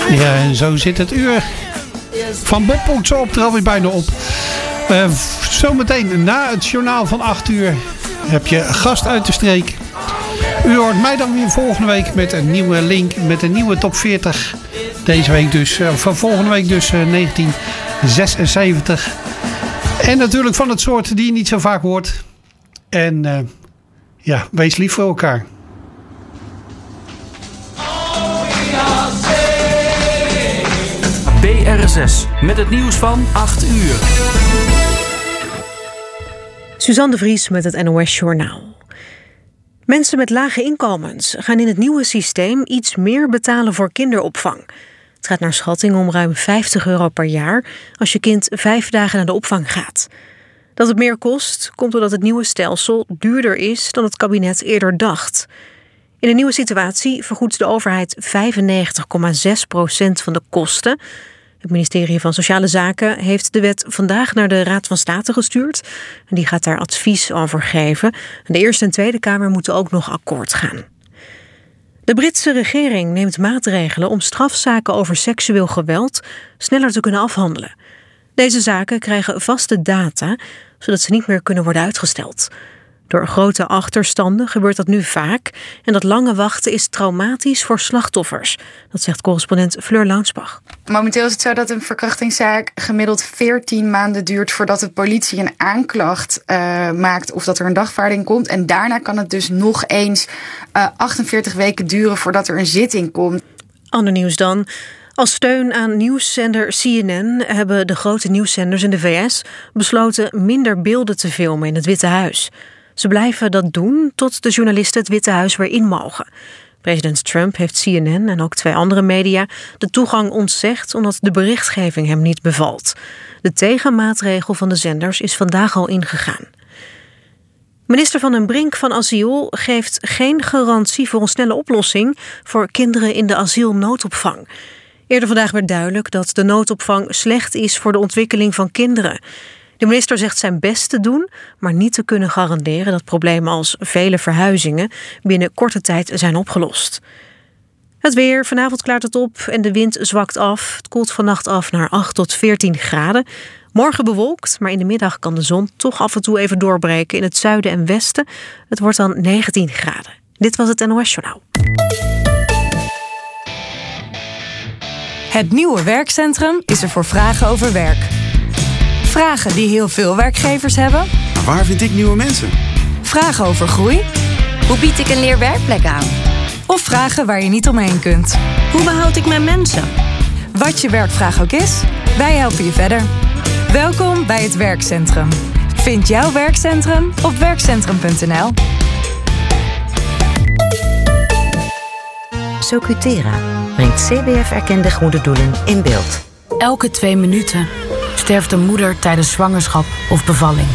Ja, en zo zit het uur van Bob Poets op er alweer bijna op. Zometeen na het journaal van 8 uur heb je gast uit de streek. U hoort mij dan weer volgende week met een nieuwe link, met een nieuwe top 40. Deze week dus, van volgende week dus 1976. En natuurlijk van het soort die je niet zo vaak hoort. En ja, wees lief voor elkaar. BRSS met het nieuws van 8 uur. Suzanne de Vries met het NOS Journaal. Mensen met lage inkomens gaan in het nieuwe systeem iets meer betalen voor kinderopvang. Het gaat naar schatting om ruim €50 per jaar als je kind 5 dagen naar de opvang gaat. Dat het meer kost, komt doordat het nieuwe stelsel duurder is dan het kabinet eerder dacht. In de nieuwe situatie vergoedt de overheid 95,6% van de kosten. Het ministerie van Sociale Zaken heeft de wet vandaag naar de Raad van State gestuurd. En die gaat daar advies over geven. En de Eerste en Tweede Kamer moeten ook nog akkoord gaan. De Britse regering neemt maatregelen om strafzaken over seksueel geweld sneller te kunnen afhandelen. Deze zaken krijgen vaste data, zodat ze niet meer kunnen worden uitgesteld. Door grote achterstanden gebeurt dat nu vaak. En dat lange wachten is traumatisch voor slachtoffers. Dat zegt correspondent Fleur Launsbach. Momenteel is het zo dat een verkrachtingszaak gemiddeld 14 maanden duurt voordat de politie een aanklacht maakt of dat er een dagvaarding komt. En daarna kan het dus nog eens 48 weken duren voordat er een zitting komt. Ander nieuws dan. Als steun aan nieuwszender CNN hebben de grote nieuwszenders in de VS besloten minder beelden te filmen in het Witte Huis. Ze blijven dat doen tot de journalisten het Witte Huis weer in mogen. President Trump heeft CNN en ook 2 andere media de toegang ontzegd omdat de berichtgeving hem niet bevalt. De tegenmaatregel van de zenders is vandaag al ingegaan. Minister Van den Brink van Asiel geeft geen garantie voor een snelle oplossing voor kinderen in de asielnoodopvang. Eerder vandaag werd duidelijk dat de noodopvang slecht is voor de ontwikkeling van kinderen. De minister zegt zijn best te doen, maar niet te kunnen garanderen dat problemen als vele verhuizingen binnen korte tijd zijn opgelost. Het weer, vanavond klaart het op en de wind zwakt af. Het koelt vannacht af naar 8 tot 14 graden. Morgen bewolkt, maar in de middag kan de zon toch af en toe even doorbreken in het zuiden en westen. Het wordt dan 19 graden. Dit was het NOS Journaal. Het nieuwe werkcentrum is er voor vragen over werk. Vragen die heel veel werkgevers hebben. Maar waar vind ik nieuwe mensen? Vragen over groei. Hoe bied ik een leerwerkplek aan? Of vragen waar je niet omheen kunt. Hoe behoud ik mijn mensen? Wat je werkvraag ook is, wij helpen je verder. Welkom bij het werkcentrum. Vind jouw werkcentrum op werkcentrum.nl. Socutera brengt CBF-erkende goede doelen in beeld. Elke 2 minuten sterft een moeder tijdens zwangerschap of bevalling.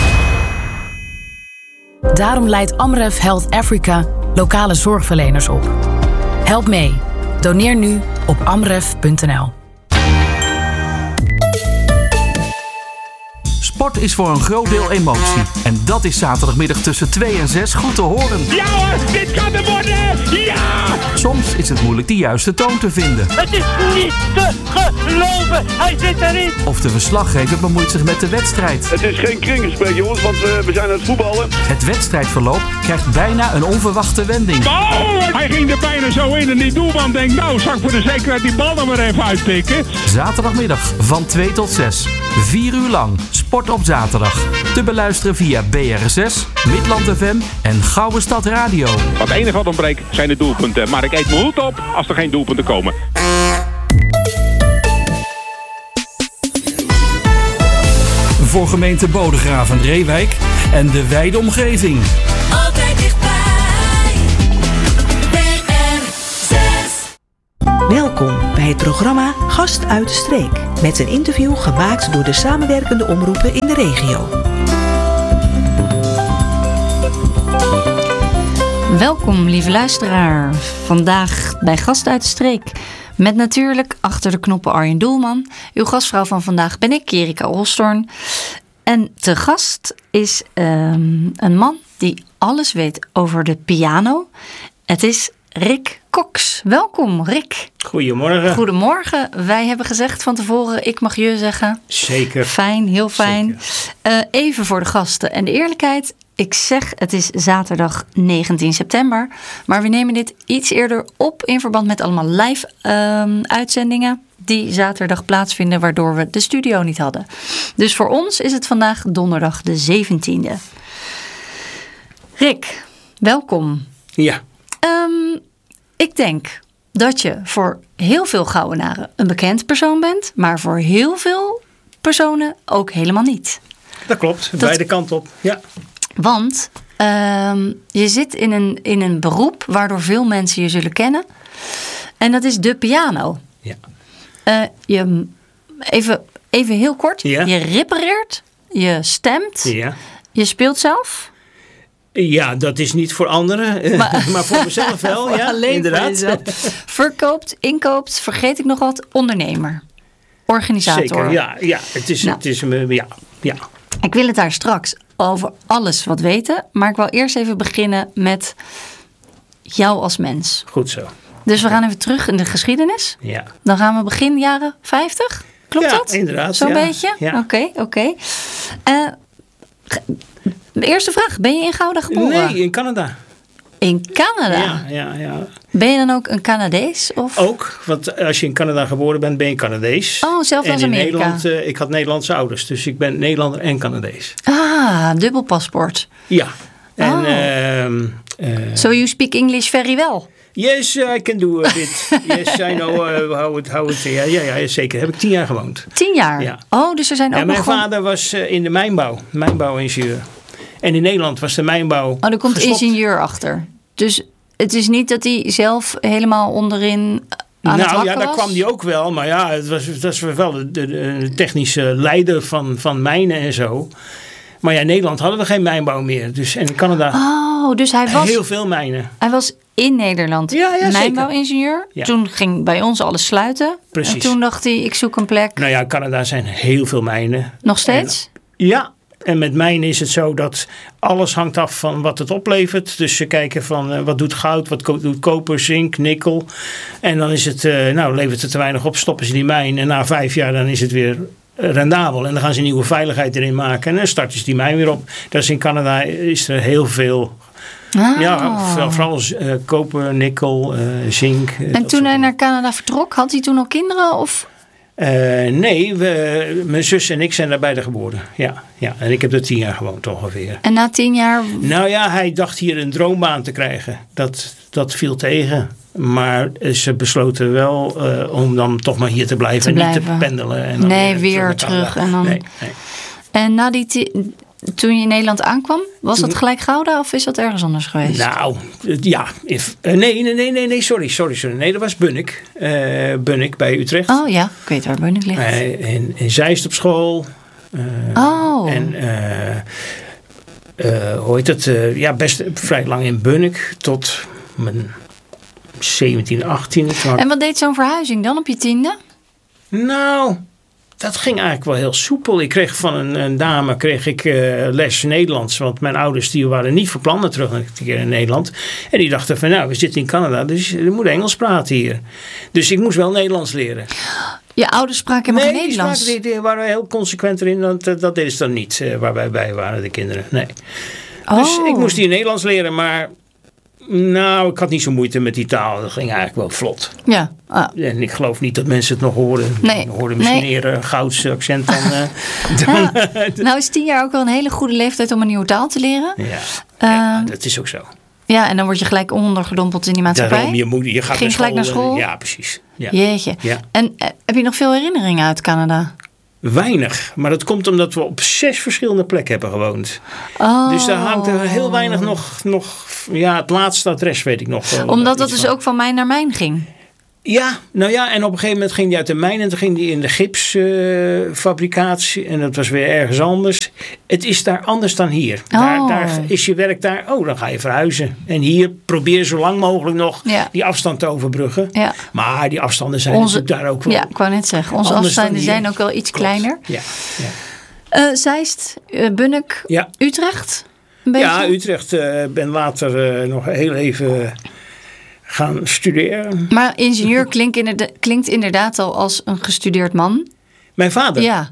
Daarom leidt Amref Health Africa lokale zorgverleners op. Help mee. Doneer nu op amref.nl. Sport is voor een groot deel emotie. En dat is zaterdagmiddag tussen 2 en 6 goed te horen. Ja hoor, dit kan er worden! Ja! Soms is het moeilijk de juiste toon te vinden. Het is niet te geloven! Hij zit erin! Of de verslaggever bemoeit zich met de wedstrijd. Het is geen kringgesprek, jongens, want we zijn aan het voetballen. Het wedstrijdverloop krijgt bijna een onverwachte wending. Oh, hij ging er bijna zo in en die doelman denkt, nou, zal ik voor de zekerheid die bal er maar even uitpikken? Zaterdagmiddag van 2 tot 6. 4 uur lang. Sport op zaterdag. Te beluisteren via BRSS, Midland FM en Gouden Stad Radio. Wat enige wat ontbreekt zijn de doelpunten. Maar ik eet mijn hoed op als er geen doelpunten komen. Voor gemeente Bodegraven, Reewijk en de wijde omgeving. Altijd dichtbij. BRSS. Welkom bij het programma Gast uit de Streek. Met een interview gemaakt door de samenwerkende omroepen in de regio. Welkom, lieve luisteraar. Vandaag bij Gast uit de Streek. Met natuurlijk achter de knoppen Arjen Doelman. Uw gastvrouw van vandaag ben ik, Erika Olstorn. En te gast is een man die alles weet over de piano. Het is Rick Cox. Welkom, Rick. Goedemorgen. Goedemorgen. Wij hebben gezegd van tevoren, ik mag je zeggen. Zeker. Fijn, heel fijn. Even voor de gasten en de eerlijkheid. Ik zeg, het is zaterdag 19 september. Maar we nemen dit iets eerder op in verband met allemaal live uitzendingen die zaterdag plaatsvinden, waardoor we de studio niet hadden. Dus voor ons is het vandaag donderdag de 17e. Rick, welkom. Ja. Ik denk dat je voor heel veel Gouwenaren een bekend persoon bent, maar voor heel veel personen ook helemaal niet. Dat klopt, beide kanten op. Ja. Want je zit in een beroep waardoor veel mensen je zullen kennen. En dat is de piano. Ja. Even heel kort. Ja. Je repareert, je stemt, Ja. je speelt zelf. Ja, dat is niet voor anderen, maar voor mezelf wel. Ja, alleen inderdaad. voor jezelf. Verkoopt, inkoopt, vergeet ik nog wat, ondernemer. Organisator. Zeker, ja. Het is ja. Ik wil het daar straks over alles wat weten. Maar ik wil eerst even beginnen met jou als mens. Goed zo. Dus we gaan even terug in de geschiedenis. Ja. Dan gaan we begin jaren 50. Klopt dat? Ja, inderdaad. Zo'n beetje? Ja. Oké. De eerste vraag. Ben je in Gouda geboren? Nee, in Canada. In Canada? Ja. Ben je dan ook een Canadees? Of? Ook, want als je in Canada geboren bent, ben je Canadees. Oh, zelfs als Amerika. En in Nederland, ik had Nederlandse ouders, dus ik ben Nederlander en Canadees. Ah, dubbel paspoort. Ja. En, so you speak English very well? Yes, I can do a bit. Yes, I know how it. Ja, zeker. Heb ik 10 jaar gewoond. 10 jaar? Ja. Oh, dus er zijn ook mijn vader was in de mijnbouwingenieur. En in Nederland was de mijnbouw er komt gestopt. Ingenieur achter. Dus het is niet dat hij zelf helemaal onderin aan het hakken was? Daar kwam hij ook wel. Maar ja, dat was wel de technische leider van mijnen en zo. Maar ja, in Nederland hadden we geen mijnbouw meer. Dus, en in Canada dus hij was heel veel mijnen. Hij was in Nederland mijnbouwingenieur. Ja. Toen ging bij ons alles sluiten. Precies. En toen dacht hij, ik zoek een plek. Nou ja, in Canada zijn heel veel mijnen. Nog steeds? En met mijnen is het zo dat alles hangt af van wat het oplevert. Dus ze kijken van wat doet goud, wat doet koper, zink, nikkel. En dan is het, levert het te weinig op, stoppen ze die mijn. En na 5 jaar dan is het weer rendabel. En dan gaan ze nieuwe veiligheid erin maken. En dan starten ze die mijn weer op. Dus in Canada is er heel veel. Ja, vooral koper, nikkel, zink. En toen hij naar Canada vertrok, had hij toen al kinderen? Of? Nee, mijn zus en ik zijn daar beide geboren. Ja. En ik heb er 10 jaar gewoond ongeveer. En na 10 jaar? Nou ja, hij dacht hier een droombaan te krijgen. Dat viel tegen. Maar ze besloten wel om dan toch maar hier te blijven. En niet te pendelen. En dan weer terug. En dan... Nee. En toen je in Nederland aankwam, was dat gelijk Gouda of is dat ergens anders geweest? Nou, ja. Nee, sorry. Nee, dat was Bunnik. Bunnik bij Utrecht. Oh ja, ik weet waar Bunnik ligt. In Zeist op school. En hoe heet het? Best vrij lang in Bunnik tot mijn 17, 18. En wat deed zo'n verhuizing dan op je 10e? Nou, dat ging eigenlijk wel heel soepel. Ik kreeg van een dame les Nederlands. Want mijn ouders die waren niet van plan terug een keer in Nederland. En die dachten van we zitten in Canada. Dus we moeten Engels praten hier. Dus ik moest wel Nederlands leren. Je ouders spraken helemaal geen Nederlands? Nee, die waren heel consequent erin. Want dat deden ze dan niet waar wij bij waren, de kinderen. Nee. Dus ik moest hier Nederlands leren. Maar ik had niet zo moeite met die taal. Dat ging eigenlijk wel vlot. Ja. En ik geloof niet dat mensen het nog horen. Nee. Hoorden misschien eerder Gouds accent dan... Nou is 10 jaar ook wel een hele goede leeftijd om een nieuwe taal te leren. Ja, dat is ook zo. Ja, en dan word je gelijk ondergedompeld in die maatschappij. Daarom, je gaat Ging gelijk naar school? Ja, precies. Ja. Jeetje. Ja. En heb je nog veel herinneringen uit Canada? Weinig, maar dat komt omdat we op 6 verschillende plekken hebben gewoond. Oh. Dus daar hangt er heel weinig nog het laatste adres weet ik nog wel. Omdat dat dus ook van mijn naar mijn ging? Ja, en op een gegeven moment ging die uit de mijn en toen ging die in de gipsfabrikatie en dat was weer ergens anders. Het is daar anders dan hier. Daar is je werk daar, dan ga je verhuizen. En hier probeer je zo lang mogelijk nog die afstand te overbruggen. Ja. Maar die afstanden zijn natuurlijk daar ook wel. Ja, ik wou net zeggen, onze afstanden zijn ook wel iets kleiner. Ja. Zeist, Bunnik, Utrecht? Ja, Utrecht. Ben later nog heel even gaan studeren. Maar ingenieur klinkt inderdaad al als een gestudeerd man. Mijn vader? Ja.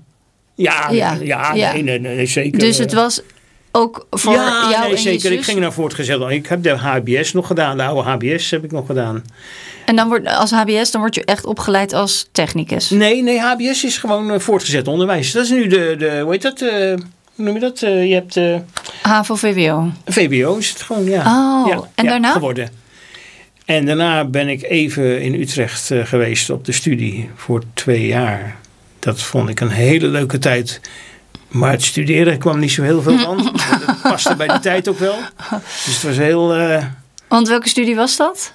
Ja. Nee, zeker. Dus het was ook voor jou en je zeker. zus? Ik ging naar voortgezet. Ik heb de HBS nog gedaan. De oude HBS heb ik nog gedaan. En dan als HBS, dan word je echt opgeleid als technicus? Nee, HBS is gewoon voortgezet onderwijs. Dat is nu de hoe heet dat? Hoe noem je dat? Je hebt... HAVO-VWO. VWO is het gewoon, ja. Oh, en daarna? Geworden. En daarna ben ik even in Utrecht geweest op de studie voor 2 jaar. Dat vond ik een hele leuke tijd. Maar het studeren kwam niet zo heel veel van. Dat paste bij die tijd ook wel. Dus het was heel... Want welke studie was dat?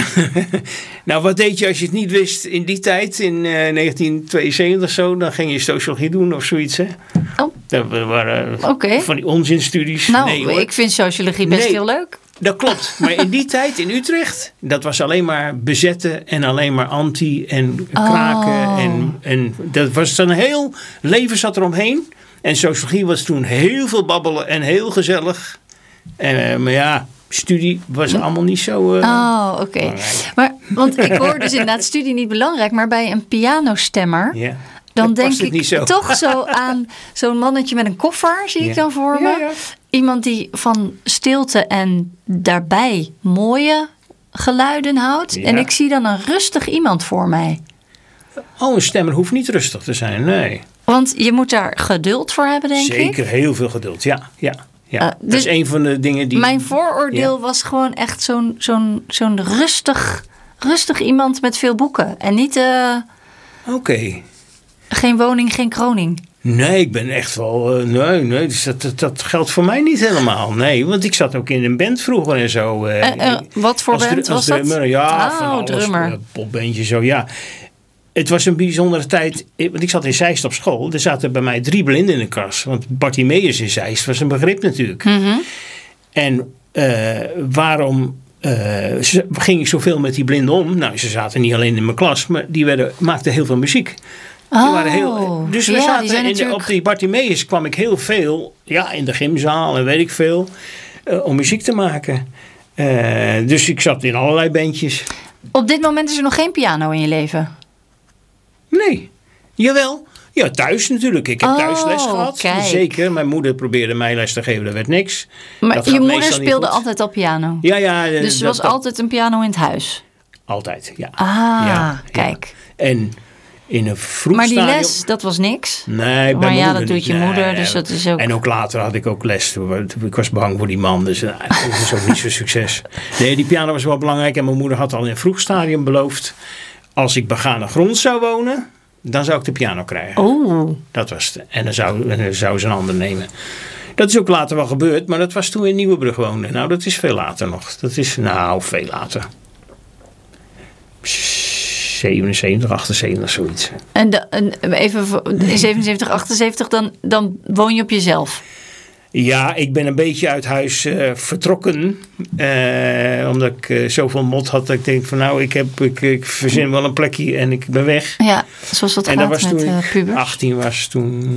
Nou, wat deed je als je het niet wist in die tijd, in 1972 zo? Dan ging je sociologie doen of zoiets, hè? Oh. Dat waren Oké. van die onzinstudies. Nou, nee, hoor. ik vind sociologie best heel leuk. Dat klopt. Maar in die tijd in Utrecht, dat was alleen maar bezetten en alleen maar anti en kraken. En dat was een heel leven zat eromheen. En sociologie was toen heel veel babbelen en heel gezellig. Maar ja, studie was allemaal niet zo... Oké. Maar, want ik hoor dus inderdaad studie niet belangrijk, maar bij een pianostemmer... Ja. Dan denk ik toch zo aan zo'n mannetje met een koffer, zie ik dan voor me. Ja. Iemand die van stilte en daarbij mooie geluiden houdt. Ja. En ik zie dan een rustig iemand voor mij. Oh, een stemmer hoeft niet rustig te zijn, nee. Want je moet daar geduld voor hebben, denk ik. Zeker, heel veel geduld, ja. Dat is een van de dingen die... Mijn vooroordeel was gewoon echt zo'n rustig iemand met veel boeken. En niet... Oké. Geen woning, geen kroning. Nee, ik ben echt wel... Nee, dus dat geldt voor mij niet helemaal. Nee, want ik zat ook in een band vroeger en zo. Wat voor band was dat? Drummer, ja, van alles. Drummer. Popbandje, zo, ja. Het was een bijzondere tijd. Want ik zat in Zeist op school. Er zaten bij mij 3 blinden in de klas. Want Bartimeus in Zeist was een begrip natuurlijk. Mm-hmm. En waarom... ging ik zoveel met die blinden om? Nou, ze zaten niet alleen in mijn klas, maar die maakten heel veel muziek. Dus we zaten op die Bartimeus kwam ik heel veel in de gymzaal en weet ik veel om muziek te maken. Dus ik zat in allerlei bandjes. Op dit moment is er nog geen piano in je leven? Nee, jawel. Ja, thuis natuurlijk. Ik heb thuis les gehad. Kijk. Zeker. Mijn moeder probeerde mij les te geven. Dat werd niks. Maar je moeder speelde altijd al piano? Ja. Dus er was altijd een piano in het huis? Altijd, ja. Kijk. En in een vroeg maar die stadium... les, dat was niks? Nee, maar ja, dat doet je moeder, dus dat is ook... En ook later had ik ook les. Ik was bang voor die man, dus dat was ook niet zo'n succes. Nee, die piano was wel belangrijk. En mijn moeder had al in een vroeg stadium beloofd... als ik begane grond zou wonen... dan zou ik de piano krijgen. Oh. Dat was het. En dan zou ze een ander nemen. Dat is ook later wel gebeurd, maar dat was toen we in Nieuwebrug woonden. Nou, dat is veel later nog. Dat is, veel later. 77, 78, zoiets. En even in 77, 78, dan woon je op jezelf? Ja, ik ben een beetje uit huis vertrokken. Omdat ik zoveel mot had dat ik denk van nou, ik verzin wel een plekje en ik ben weg. Ja, zoals dat gaat was met toen pubers. 18 was toen...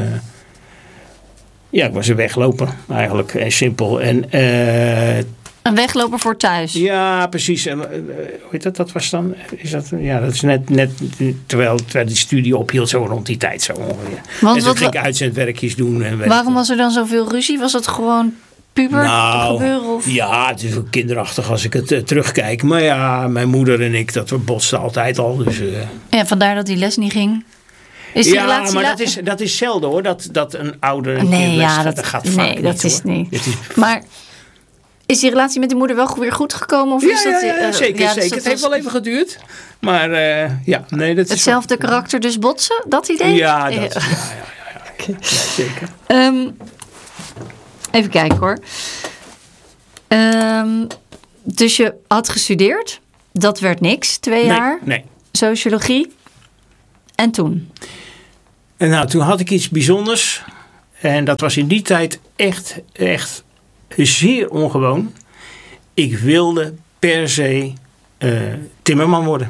ik was een wegloper eigenlijk. En simpel. Een wegloper voor thuis? Ja, precies. En, hoe heet dat? Dat was dan... dat is net terwijl die studie ophield, zo rond die tijd zo ongeveer. En toen ging ik uitzendwerkjes doen. Waarom was er dan zoveel ruzie? Was het gewoon puber gebeuren? Of? Ja, het is ook kinderachtig als ik het terugkijk. Maar ja, mijn moeder en ik, dat botsten altijd al. Dus, ja, vandaar dat die les niet ging? Is die relatie maar dat is zelden hoor, dat een ouder een nee, les dat gaat vaak nee, dat is hoor. niet. Maar... Is die relatie met de moeder wel weer goed gekomen? Of is dat, zeker. Dus het heeft wel even geduurd. Maar nee, dat is... Hetzelfde karakter dus botsen? Dat idee? Ja, dat ja, zeker. Even kijken hoor. Dus je had gestudeerd. Dat werd niks, 2 jaar. Nee. Sociologie. En toen? En nou, toen had ik iets bijzonders. En dat was in die tijd echt zeer ongewoon. Ik wilde per se timmerman worden.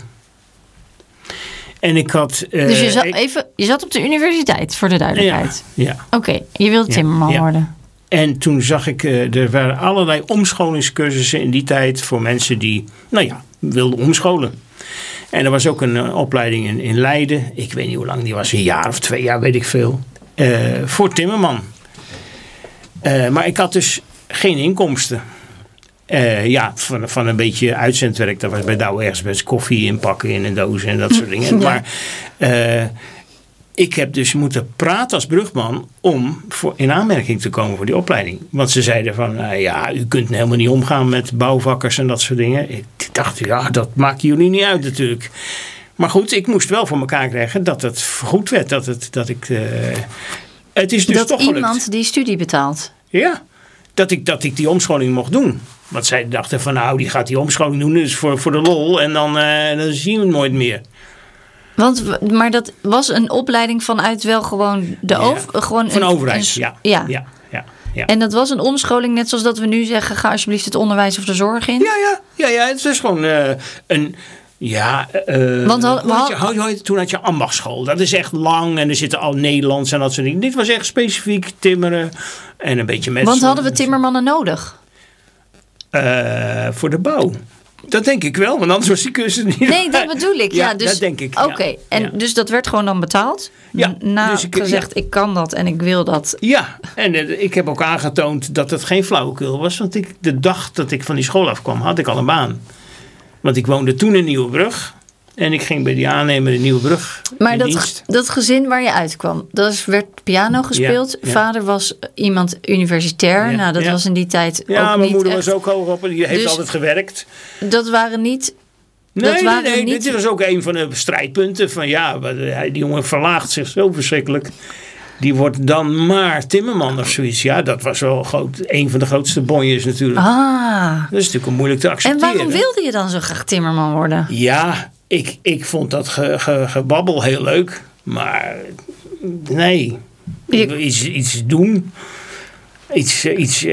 En ik had... dus je zat op de universiteit, voor de duidelijkheid? Ja. Oké, je wilde timmerman worden. En toen zag ik, er waren allerlei omscholingscursussen in die tijd voor mensen die, wilde omscholen. En er was ook een opleiding in Leiden. Ik weet niet hoe lang die was, 1 jaar of 2 jaar, weet ik veel. Voor timmerman. Maar ik had dus geen inkomsten. Van een beetje uitzendwerk. Dat was bij Douwe Egberts koffie inpakken in een doos en dat soort dingen. Ja. Maar ik heb dus moeten praten als brugman om in aanmerking te komen voor die opleiding. Want ze zeiden van, u kunt helemaal niet omgaan met bouwvakkers en dat soort dingen. Ik dacht, dat maakt jullie niet uit natuurlijk. Maar goed, ik moest wel voor elkaar krijgen dat het goed werd. Het is dus dat toch iemand gelukt. die studie betaalt. Ja, dat ik die omscholing mocht doen. Want zij dachten van die gaat die omscholing doen dus voor de lol. En dan zien we hem nooit meer. Maar dat was een opleiding vanuit wel gewoon gewoon van de overheid, ja. En dat was een omscholing net zoals dat we nu zeggen, ga alsjeblieft het onderwijs of de zorg in? Ja, het is gewoon een... Ja, toen had je ambachtschool. Dat is echt lang en er zitten al Nederlands en dat soort dingen. Dit was echt specifiek timmeren en een beetje metselen. Want hadden we timmermannen nodig? Voor de bouw. Dat denk ik wel, want anders was die cursus niet... Nee, dat bedoel ik. Dus, dat denk ik. Oké, dus dat werd gewoon dan betaald? Dus ik kan dat en ik wil dat. Ja, en ik heb ook aangetoond dat het geen flauwekul was. Want de dag dat ik van die school afkwam, had ik al een baan. Want ik woonde toen in Nieuwebrug. En ik ging bij die aannemer in Nieuwebrug. Maar dat gezin waar je uitkwam, werd piano gespeeld. Ja. Vader was iemand universitair. Ja. Nou, dat was in die tijd ook mijn niet moeder echt. Was ook hoog op en die heeft altijd gewerkt. Dat waren niet... Nee, dit was ook een van de strijdpunten. Van die jongen verlaagt zich zo verschrikkelijk. Die wordt dan maar timmerman of zoiets. Ja, dat was wel een van de grootste bonjes natuurlijk. Ah. Dat is natuurlijk moeilijk te accepteren. En waarom wilde je dan zo graag timmerman worden? Ja, ik vond dat gebabbel heel leuk. Maar nee, ik wil iets doen. Iets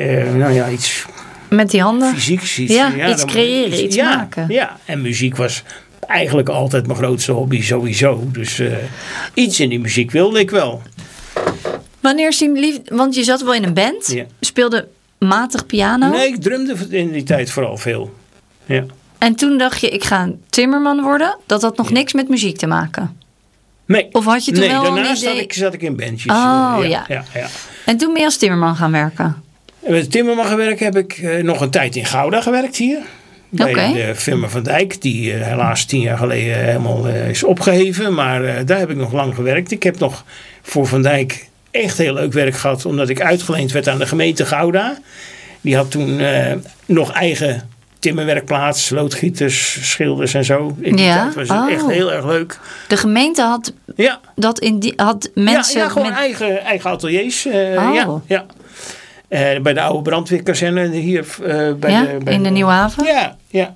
met die handen? Fysieks. Iets creëren, iets maken. Ja, en muziek was eigenlijk altijd mijn grootste hobby sowieso. Dus iets in die muziek wilde ik wel. Wanneer is die liefde? Want je zat wel in een band. Ja. Speelde matig piano. Nee, ik drumde in die tijd vooral veel. Ja. En toen dacht je, ik ga timmerman worden. Dat had nog niks met muziek te maken? Nee. Of had je toen wel daarnaast een idee? zat ik in bandjes. Ja. En toen ben je als timmerman gaan werken? Met timmerman gewerkt heb ik nog een tijd in Gouda gewerkt hier. Bij de firma Van Dijk, die helaas 10 jaar geleden helemaal is opgeheven. Maar daar heb ik nog lang gewerkt. Ik heb nog voor Van Dijk echt heel leuk werk gehad. Omdat ik uitgeleend werd aan de gemeente Gouda. Die had toen nog eigen timmerwerkplaats. Loodgieters, schilders en zo. In die tijd was het echt heel erg leuk. De gemeente had dat had mensen... Ja, gewoon eigen ateliers. Ja. Bij de oude brandweerkazerne hier. In de Nieuwe Haven? Ja.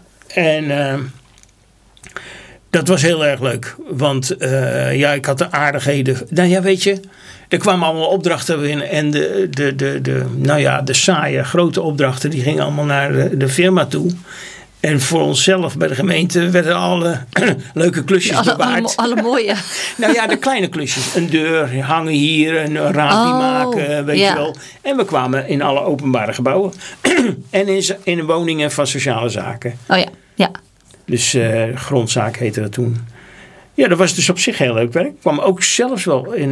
En dat was heel erg leuk. Want ik had de aardigheden. Nou ja, weet je. Er kwamen allemaal opdrachten binnen. En de saaie grote opdrachten. Die gingen allemaal naar de firma toe. En voor onszelf bij de gemeente werden alle leuke klusjes bewaard. Alle mooie. Nou ja, de kleine klusjes. Een deur hangen hier, een raampje maken, weet je wel. En we kwamen in alle openbare gebouwen. En in woningen van sociale zaken. Oh ja. Dus grondzaak heette dat toen. Ja, dat was dus op zich heel leuk werk. Ik kwam ook zelfs wel in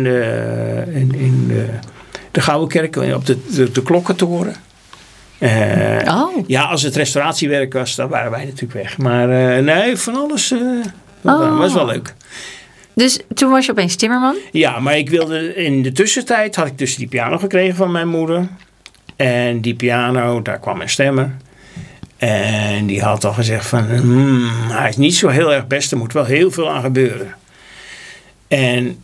de Gouden Kerk, op de klokkentoren. Ja, als het restauratiewerk was, dan waren wij natuurlijk weg. Maar nee, van alles was wel leuk. Dus toen was je opeens timmerman? Ja, maar ik wilde in de tussentijd had ik dus die piano gekregen van mijn moeder. En die piano, daar kwam een stemmer. En die had al gezegd van, hij is niet zo heel erg best, er moet wel heel veel aan gebeuren. En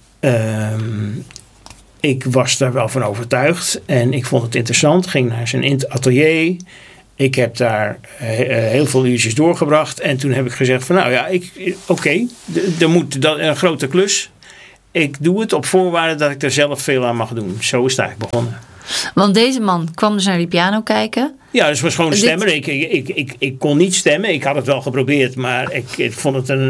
ik was daar wel van overtuigd en ik vond het interessant. Ging naar zijn atelier. Ik heb daar heel veel uurtjes doorgebracht. En toen heb ik gezegd van er moet een grote klus. Ik doe het op voorwaarde dat ik er zelf veel aan mag doen. Zo is het eigenlijk begonnen. Want deze man kwam dus naar die piano kijken. Ja, dus was gewoon een stemmer. Ik kon niet stemmen. Ik had het wel geprobeerd. Maar ik vond het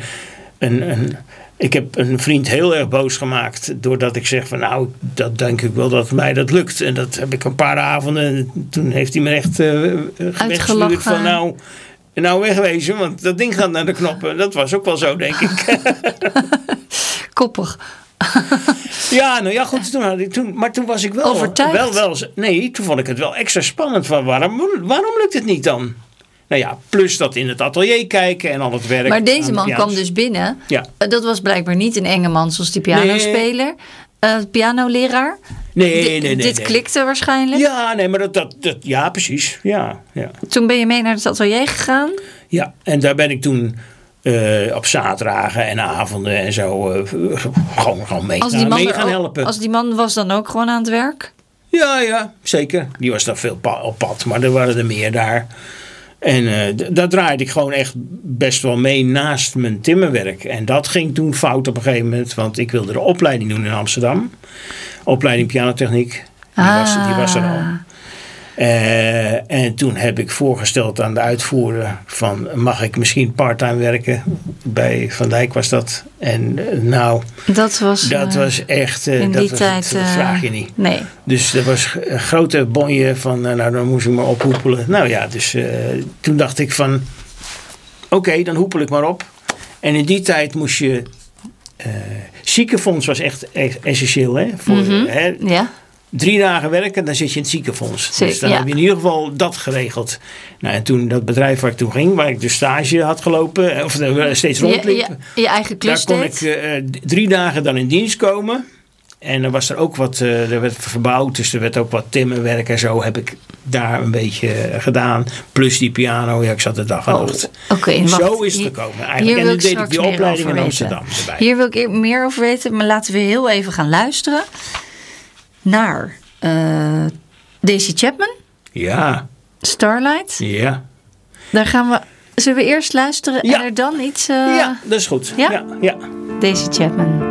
ik heb een vriend heel erg boos gemaakt. Doordat ik zeg van dat denk ik wel dat mij dat lukt. En dat heb ik een paar avonden. En toen heeft hij me echt weggestuurd van En nou wegwezen, want dat ding gaat naar de knoppen. Dat was ook wel zo, denk ik. Koppig. Ja, nou ja, goed. Maar toen was ik wel... Overtuigd? Nee, toen vond ik het wel extra spannend. Waarom lukt het niet dan? Nou ja, plus dat in het atelier kijken en al het werk. Maar deze man kwam dus binnen. Ja. Dat was blijkbaar niet een enge man zoals die pianospeler. Pianoleraar. Nee. Dit klikte waarschijnlijk. Ja, nee, maar ja, precies. Ja. Toen ben je mee naar het atelier gegaan. Ja, en daar ben ik toen op zaterdagen en avonden en zo gewoon mee gaan helpen. Als die man was dan ook gewoon aan het werk? Ja, zeker. Die was dan veel op pad, maar er waren er meer daar. En daar draaide ik gewoon echt best wel mee naast mijn timmerwerk. En dat ging toen fout op een gegeven moment. Want ik wilde de opleiding doen in Amsterdam. Opleiding pianotechniek. Die was er al. En toen heb ik voorgesteld aan de uitvoerder van... mag ik misschien parttime werken? Bij Van Dijk was dat. En dat was echt... in die tijd... Dat vraag je niet. Nee. Dus er was een grote bonje van... dan moest ik maar ophoepelen. Nou ja, dus toen dacht ik van... Oké, dan hoepel ik maar op. En in die tijd moest je... ziekenfonds was echt essentieel, hè? Ja. 3 dagen werken, dan zit je in het ziekenfonds. Dus dan heb je in ieder geval dat geregeld. Nou, en toen dat bedrijf waar ik toen ging, waar ik dus stage had gelopen, of steeds rondliep. Je eigen klus daar kon ik 3 dagen dan in dienst komen. En dan was er ook wat, er werd verbouwd, dus er werd ook wat timmerwerk en zo heb ik daar een beetje gedaan. Plus die piano, ik zat de dag en nacht. Okay, zo is het gekomen eigenlijk. En dan deed ik die opleiding in Amsterdam erbij. Hier wil ik meer over weten, maar laten we heel even gaan luisteren naar Daisy Chapman. Ja. Starlight. Ja. Daar gaan we... Zullen we eerst luisteren en er dan iets... Ja, dat is goed. Ja? Ja. Daisy Chapman.